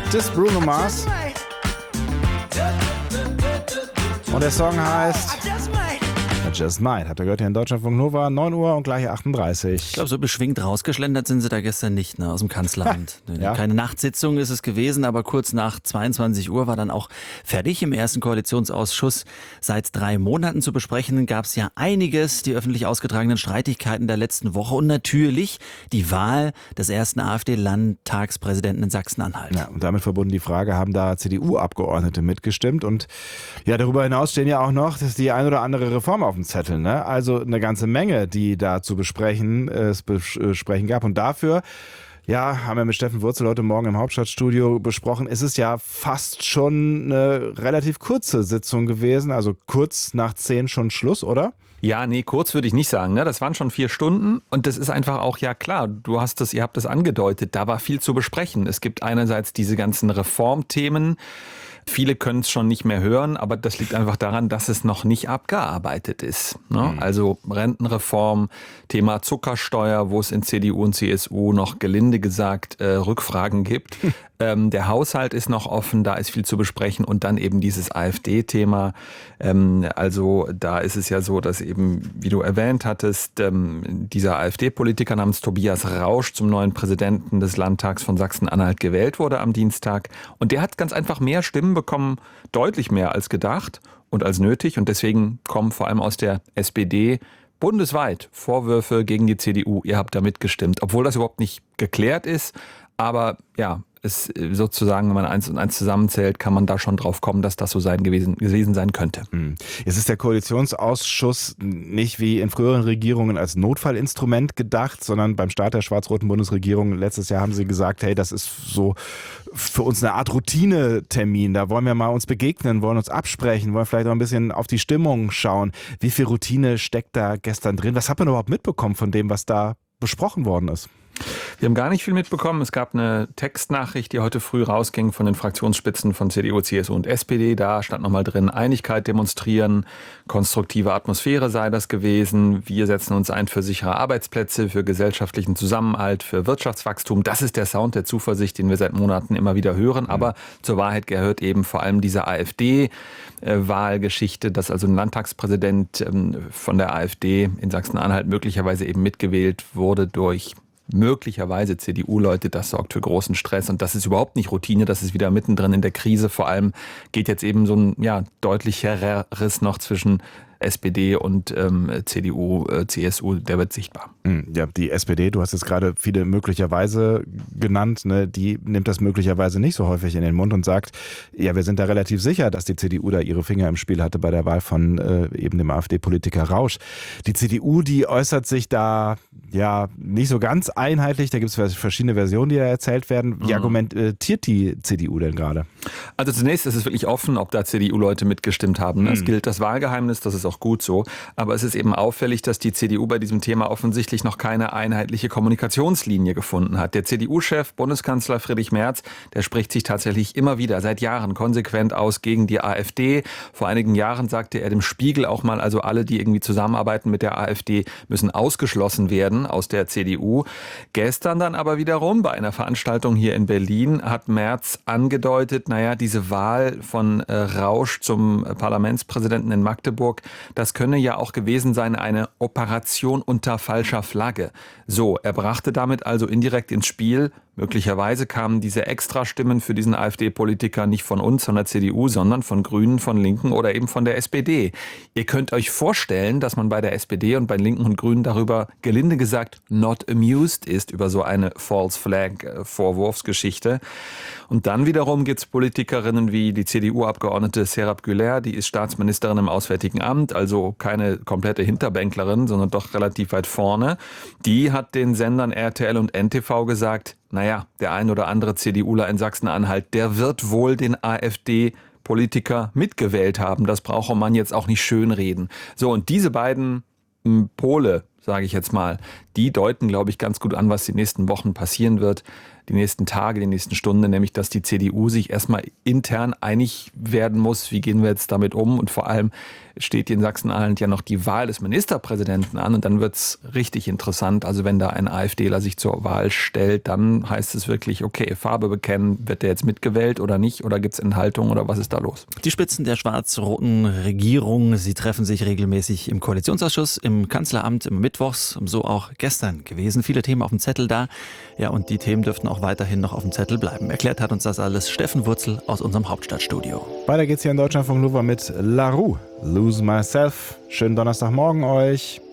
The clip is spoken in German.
Das ist Bruno Mars. Und der Song heißt I Just Might. Habt ihr gehört hier in Deutschlandfunk Nova, 9 Uhr und gleich 38. Ich glaube, so beschwingt rausgeschlendert sind sie da gestern nicht, ne, aus dem Kanzleramt. Ja. Keine Nachtsitzung ist es gewesen, aber kurz nach 22 Uhr war dann auch fertig im ersten Koalitionsausschuss. Seit 3 Monaten zu besprechen gab es ja einiges, die öffentlich ausgetragenen Streitigkeiten der letzten Woche und natürlich die Wahl des ersten AfD-Landtagspräsidenten in Sachsen-Anhalt. Ja, und damit verbunden die Frage, haben da CDU-Abgeordnete mitgestimmt? Und ja, darüber hinaus stehen ja auch noch, dass die ein oder andere Reform auf dem Zettel, ne? Also eine ganze Menge, die da zu besprechen gab. Und dafür, ja, haben wir mit Steffen Wurzel heute Morgen im Hauptstadtstudio besprochen. Es ist ja fast schon eine relativ kurze Sitzung gewesen, also kurz nach 10 schon Schluss, oder? Ja, nee, kurz würde ich nicht sagen. Ne? Das waren schon 4 Stunden und das ist einfach auch, ja klar, ihr habt das angedeutet, da war viel zu besprechen. Es gibt einerseits diese ganzen Reformthemen. Viele können es schon nicht mehr hören, aber das liegt einfach daran, dass es noch nicht abgearbeitet ist. Ne? Also Rentenreform, Thema Zuckersteuer, wo es in CDU und CSU noch gelinde gesagt Rückfragen gibt. Der Haushalt ist noch offen, da ist viel zu besprechen und dann eben dieses AfD-Thema. Also da ist es ja so, dass eben, wie du erwähnt hattest, dieser AfD-Politiker namens Tobias Rausch zum neuen Präsidenten des Landtags von Sachsen-Anhalt gewählt wurde am Dienstag. Und der hat ganz einfach mehr Stimmen bekommen, deutlich mehr als gedacht und als nötig. Und deswegen kommen vor allem aus der SPD bundesweit Vorwürfe gegen die CDU. Ihr habt da mitgestimmt, obwohl das überhaupt nicht geklärt ist. Aber ja, es sozusagen, wenn man 1 und 1 zusammenzählt, kann man da schon drauf kommen, dass das so gewesen sein könnte. Jetzt ist der Koalitionsausschuss nicht wie in früheren Regierungen als Notfallinstrument gedacht, sondern beim Start der schwarz-roten Bundesregierung letztes Jahr haben sie gesagt, hey, das ist so für uns eine Art Routinetermin. Da wollen wir mal uns begegnen, wollen uns absprechen, wollen vielleicht auch ein bisschen auf die Stimmung schauen. Wie viel Routine steckt da gestern drin? Was hat man überhaupt mitbekommen von dem, was da besprochen worden ist? Wir haben gar nicht viel mitbekommen. Es gab eine Textnachricht, die heute früh rausging von den Fraktionsspitzen von CDU, CSU und SPD. Da stand nochmal drin, Einigkeit demonstrieren, konstruktive Atmosphäre sei das gewesen. Wir setzen uns ein für sichere Arbeitsplätze, für gesellschaftlichen Zusammenhalt, für Wirtschaftswachstum. Das ist der Sound der Zuversicht, den wir seit Monaten immer wieder hören. Aber zur Wahrheit gehört eben vor allem diese AfD-Wahlgeschichte, dass also ein Landtagspräsident von der AfD in Sachsen-Anhalt möglicherweise eben mitgewählt wurde durch möglicherweise CDU-Leute, das sorgt für großen Stress und das ist überhaupt nicht Routine, das ist wieder mittendrin in der Krise. Vor allem geht jetzt eben so ein deutlicher Riss noch zwischen SPD und CDU, CSU, der wird sichtbar. Ja, die SPD, du hast jetzt gerade viele möglicherweise genannt, ne, die nimmt das möglicherweise nicht so häufig in den Mund und sagt, ja, wir sind da relativ sicher, dass die CDU da ihre Finger im Spiel hatte bei der Wahl von eben dem AfD-Politiker Rausch. Die CDU, die äußert sich da ja nicht so ganz einheitlich, da gibt es verschiedene Versionen, die da erzählt werden. Wie argumentiert die CDU denn gerade? Also zunächst ist es wirklich offen, ob da CDU-Leute mitgestimmt haben. Es gilt das Wahlgeheimnis, das ist auch gut so. Aber es ist eben auffällig, dass die CDU bei diesem Thema offensichtlich noch keine einheitliche Kommunikationslinie gefunden hat. Der CDU-Chef, Bundeskanzler Friedrich Merz, der spricht sich tatsächlich immer wieder seit Jahren konsequent aus gegen die AfD. Vor einigen Jahren sagte er dem Spiegel auch mal, also alle, die irgendwie zusammenarbeiten mit der AfD, müssen ausgeschlossen werden aus der CDU. Gestern dann aber wiederum bei einer Veranstaltung hier in Berlin hat Merz angedeutet, naja, diese Wahl von Rausch zum Parlamentspräsidenten in Magdeburg, das könne ja auch gewesen sein, eine Operation unter falscher Flagge. So, er brachte damit also indirekt ins Spiel, möglicherweise kamen diese Extrastimmen für diesen AfD-Politiker nicht von uns, von der CDU, sondern von Grünen, von Linken oder eben von der SPD. Ihr könnt euch vorstellen, dass man bei der SPD und bei Linken und Grünen darüber, gelinde gesagt, not amused ist, über so eine False Flag-Vorwurfsgeschichte. Und dann wiederum gibt es Politikerinnen wie die CDU-Abgeordnete Serap Güler, die ist Staatsministerin im Auswärtigen Amt, also keine komplette Hinterbänklerin, sondern doch relativ weit vorne. Die hat den Sendern RTL und NTV gesagt, naja, der ein oder andere CDUler in Sachsen-Anhalt, der wird wohl den AfD-Politiker mitgewählt haben. Das brauche man jetzt auch nicht schönreden. So, und diese beiden Pole sage ich jetzt mal, die deuten, glaube ich, ganz gut an, was die nächsten Wochen passieren wird, die nächsten Tage, die nächsten Stunden, nämlich, dass die CDU sich erstmal intern einig werden muss, wie gehen wir jetzt damit um, und vor allem steht in Sachsen-Anhalt ja noch die Wahl des Ministerpräsidenten an, und dann wird es richtig interessant. Also wenn da ein AfDler sich zur Wahl stellt, dann heißt es wirklich, okay, Farbe bekennen, wird der jetzt mitgewählt oder nicht, oder gibt es Enthaltung oder was ist da los? Die Spitzen der schwarz-roten Regierung, sie treffen sich regelmäßig im Koalitionsausschuss, im Kanzleramt, im Mittwochs, so auch gestern gewesen. Viele Themen auf dem Zettel da. Ja, und die Themen dürften auch weiterhin noch auf dem Zettel bleiben. Erklärt hat uns das alles Steffen Wurzel aus unserem Hauptstadtstudio. Weiter geht's hier in Deutschlandfunk Nova mit La Roux, Lose Myself. Schönen Donnerstagmorgen euch.